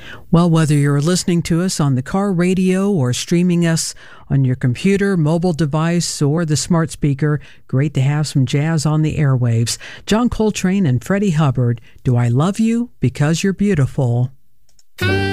Well, whether you're listening to us on the car radio or streaming us on your computer, mobile device, or the smart speaker, great to have some jazz on the airwaves. John Coltrane and Freddie Hubbard, Do I Love You Because You're Beautiful?